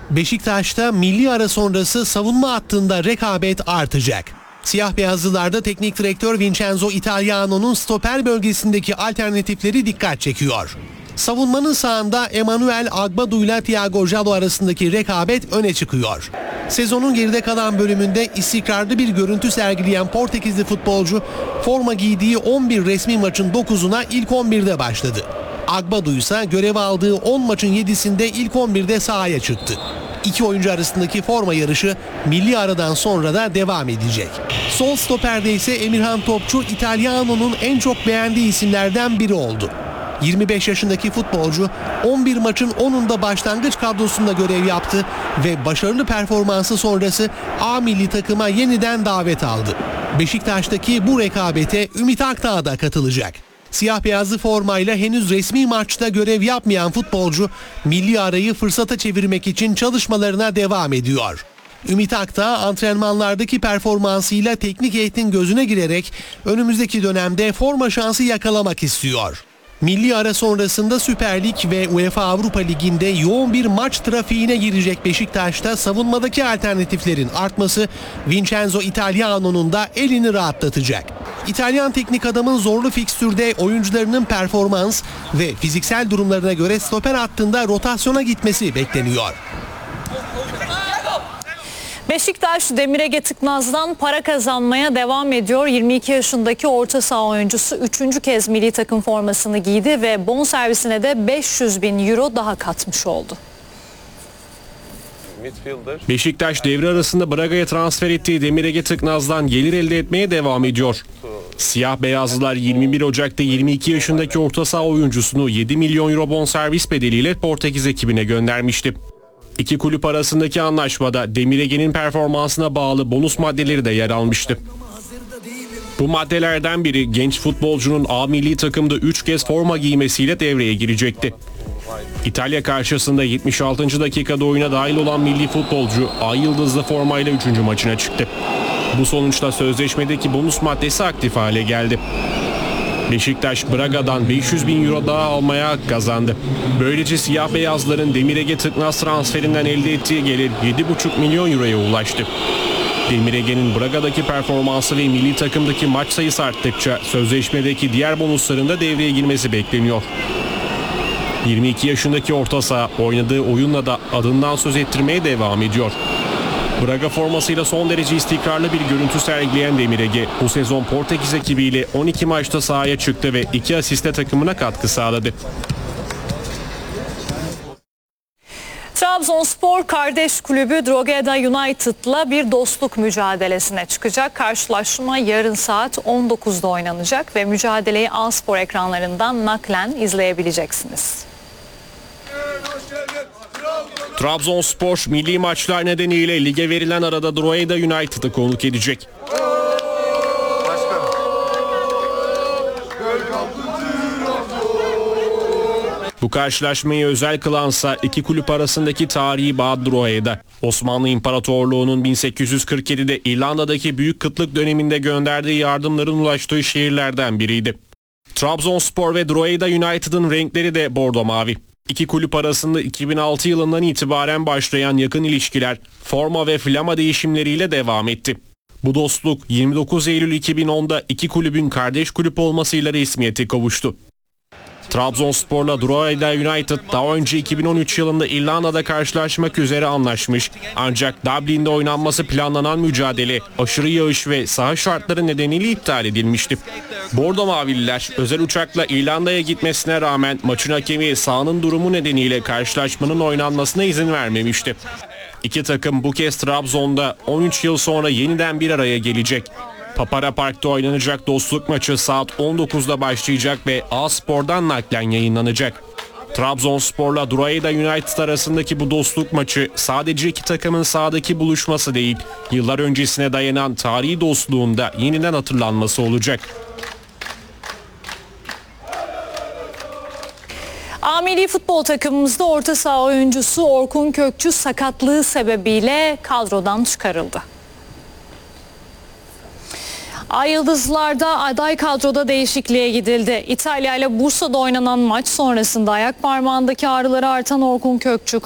Beşiktaş'ta milli ara sonrası savunma hattında rekabet artacak. Siyah beyazlılarda teknik direktör Vincenzo Italiano'nun stoper bölgesindeki alternatifleri dikkat çekiyor. Savunmanın sağında Emmanuel Agbadu ile Thiago Jalo arasındaki rekabet öne çıkıyor. Sezonun geride kalan bölümünde istikrarlı bir görüntü sergileyen Portekizli futbolcu forma giydiği 11 resmi maçın 9'una ilk 11'de başladı. Agbadu ise görev aldığı 10 maçın 7'sinde ilk 11'de sahaya çıktı. İki oyuncu arasındaki forma yarışı milli aradan sonra da devam edecek. Sol stoperde ise Emirhan Topçu Italiano'nun en çok beğendiği isimlerden biri oldu. 25 yaşındaki futbolcu 11 maçın 10'unda başlangıç kadrosunda görev yaptı ve başarılı performansı sonrası A milli takıma yeniden davet aldı. Beşiktaş'taki bu rekabete Ümit Akdağ da katılacak. Siyah beyazlı formayla henüz resmi maçta görev yapmayan futbolcu milli arayı fırsata çevirmek için çalışmalarına devam ediyor. Ümit Akdağ antrenmanlardaki performansıyla teknik heyetin gözüne girerek önümüzdeki dönemde forma şansı yakalamak istiyor. Milli ara sonrasında Süper Lig ve UEFA Avrupa Ligi'nde yoğun bir maç trafiğine girecek Beşiktaş'ta savunmadaki alternatiflerin artması Vincenzo Italiano'nun da elini rahatlatacak. İtalyan teknik adamın zorlu fikstürde oyuncularının performans ve fiziksel durumlarına göre stoper hattında rotasyona gitmesi bekleniyor. Beşiktaş Demir Ege Tıknaz'dan para kazanmaya devam ediyor. 22 yaşındaki orta saha oyuncusu 3. kez milli takım formasını giydi ve bonservisine de 500.000 euro daha katmış oldu. Beşiktaş devre arasında Braga'ya transfer ettiği Demir Ege Tıknaz'dan gelir elde etmeye devam ediyor. Siyah beyazlılar 21 Ocak'ta 22 yaşındaki orta saha oyuncusunu 7 milyon euro bonservis bedeliyle Portekiz ekibine göndermişti. İki kulüp arasındaki anlaşmada Demir Ege'nin performansına bağlı bonus maddeleri de yer almıştı. Bu maddelerden biri genç futbolcunun A milli takımda 3 kez forma giymesiyle devreye girecekti. İtalya karşısında 76. dakikada oyuna dahil olan milli futbolcu Ay yıldızlı formayla 3. maçına çıktı. Bu sonuçta sözleşmedeki bonus maddesi aktif hale geldi. Beşiktaş Braga'dan 500.000 euro daha almaya hak kazandı. Böylece siyah beyazların Demir Ege Tıknaz transferinden elde ettiği gelir 7,5 milyon euroya ulaştı. Demir Ege'nin Braga'daki performansı ve milli takımdaki maç sayısı arttıkça sözleşmedeki diğer bonusların da devreye girmesi bekleniyor. 22 yaşındaki orta saha oynadığı oyunla da adından söz ettirmeye devam ediyor. Braga formasıyla son derece istikrarlı bir görüntü sergileyen Demir Ege bu sezon Portekiz ekibiyle 12 maçta sahaya çıktı ve 2 asiste takımına katkı sağladı. Trabzonspor kardeş kulübü Drogheda United'la bir dostluk mücadelesine çıkacak. Karşılaşma yarın saat 19'da oynanacak ve mücadeleyi A-Spor ekranlarından naklen izleyebileceksiniz. Trabzonspor milli maçlar nedeniyle lige verilen arada Drogheda United'ı konuk edecek. Bu karşılaşmayı özel kılansa iki kulüp arasındaki tarihi bağ Drogheda. Osmanlı İmparatorluğu'nun 1847'de İrlanda'daki Büyük Kıtlık döneminde gönderdiği yardımların ulaştığı şehirlerden biriydi. Trabzonspor ve Drogheda United'ın renkleri de bordo mavi. İki kulüp arasında 2006 yılından itibaren başlayan yakın ilişkiler forma ve flama değişimleriyle devam etti. Bu dostluk 29 Eylül 2010'da iki kulübün kardeş kulüp olmasıyla resmiyete kavuştu. Trabzonspor'la Drogheda United daha önce 2013 yılında İrlanda'da karşılaşmak üzere anlaşmış. Ancak Dublin'de oynanması planlanan mücadele aşırı yağış ve saha şartları nedeniyle iptal edilmişti. Bordo Mavililer özel uçakla İrlanda'ya gitmesine rağmen maçın hakemi sahanın durumu nedeniyle karşılaşmanın oynanmasına izin vermemişti. İki takım bu kez Trabzon'da 13 yıl sonra yeniden bir araya gelecek. Papara Park'ta oynanacak dostluk maçı saat 19'da başlayacak ve A-Spor'dan naklen yayınlanacak. Trabzonspor'la Drogheda United arasındaki bu dostluk maçı sadece iki takımın sahadaki buluşması değil, yıllar öncesine dayanan tarihi dostluğun da yeniden hatırlanması olacak. A milli futbol takımımızda orta saha oyuncusu Orkun Kökçü sakatlığı sebebiyle kadrodan çıkarıldı. Ay Yıldızlar'da aday kadroda değişikliğe gidildi. İtalya ile Bursa'da oynanan maç sonrasında ayak parmağındaki ağrıları artan Orkun Kökçü